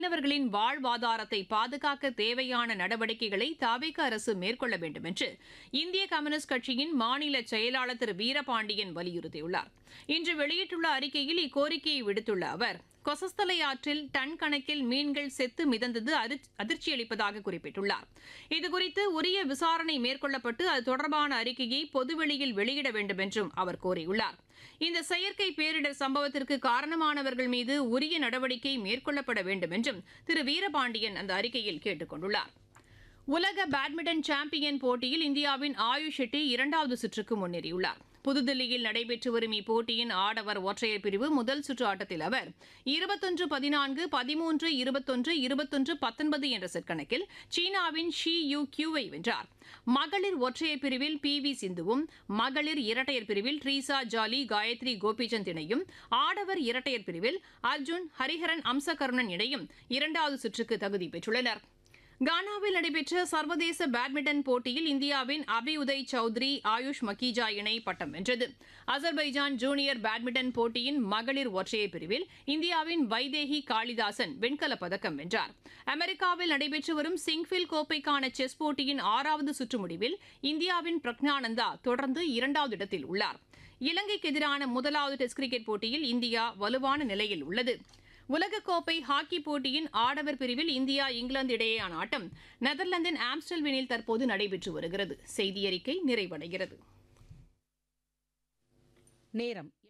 மீனவர்களின் வாழ்வாதாரத்தை பாதுகாக்க தேவையான நடவடிக்கைகளை தவிக அரசு மேற்கொள்ள வேண்டும் என்று இந்திய கம்யூனிஸ்ட் கட்சியின் மாநில செயலாளர் திரு வீரபாண்டியன் வலியுறுத்தியுள்ளார். இன்று வெளியிட்டுள்ள அறிக்கையில் இக்கோரிக்கையை விடுத்துள்ள அவர், கொசஸ்தலை ஆற்றில் டன் கணக்கில் மீன்கள் செத்து மிதந்தது அதிர்ச்சியளிப்பதாக குறிப்பிட்டுள்ளார். இதுகுறித்து உரிய விசாரணை மேற்கொள்ளப்பட்டு அது தொடர்பான அறிக்கையை பொதுவெளியில் வெளியிட வேண்டும் என்றும் அவர் கோரியுள்ளார். இந்த செயற்கை பேரிடர் சம்பவத்திற்கு காரணமானவர்கள் மீது உரிய நடவடிக்கை மேற்கொள்ளப்பட வேண்டும் என்றும் திரு வீரபாண்டியன் அந்த அறிக்கையில் கேட்டுக் கொண்டுள்ளார். உலக பேட்மிண்டன் சாம்பியன் போட்டியில் இந்தியாவின் ஆயுஷ் ஷெட்டி இரண்டாவது சுற்றுக்கு முன்னேறியுள்ளார். புதுதில்லியில் நடைபெற்று வரும் இப்போட்டியின் ஆடவர் ஒற்றையர் பிரிவு முதல் சுற்று ஆட்டத்தில் அவர் 21-14, 13, 21, 21-19 என்ற செட் கணக்கில் சீனாவின் ஷி யூ கியூவை வென்றார். மகளிர் ஒற்றையர் பிரிவில் பி.வி. சிந்துவும், மகளிர் இரட்டையர் பிரிவில் ட்ரீசா ஜாலி, காயத்ரி கோபிசந்த் இணையும், ஆடவர் இரட்டையர் பிரிவில் அர்ஜுன் ஹரிஹரன் அம்சகருணன் இணையும் இரண்டாவது சுற்றுக்கு தகுதி பெற்றுள்ளனர். கானாவில் நடைபெற்ற சர்வதேச பேட்மிண்டன் போட்டியில் இந்தியாவின் அபியுதய் சௌத்ரி, ஆயுஷ் மக்கீஜா இணை பட்டம் வென்றது. அசர்பைஜான் ஜூனியர் பேட்மிண்டன் போட்டியின் மகளிர் ஒற்றையர் பிரிவில் இந்தியாவின் வைதேகி காளிதாசன் வெண்கலப் பதக்கம் வென்றார். அமெரிக்காவில் நடைபெற்று வரும் சிங்ஃபில் கோப்பைக்கான செஸ் போட்டியின் 6வது சுற்று முடிவில் இந்தியாவின் பிரக்ஞானந்தா தொடர்ந்து 2வது இடத்தில் உள்ளார். இலங்கைக்கு எதிரான முதலாவது டெஸ்ட் கிரிக்கெட் போட்டியில் இந்தியா வலுவான நிலையில் உள்ளது. உலகக்கோப்பை ஹாக்கி போட்டியின் ஆடவர் பிரிவில் இந்தியா இங்கிலாந்து இடையேயான ஆட்டம் நெதர்லாந்தின் ஆம்ஸ்டல்வினில் தற்போது நடைபெற்று வருகிறது. செய்தியறிக்கை நிறைவடைகிறது. நேரம்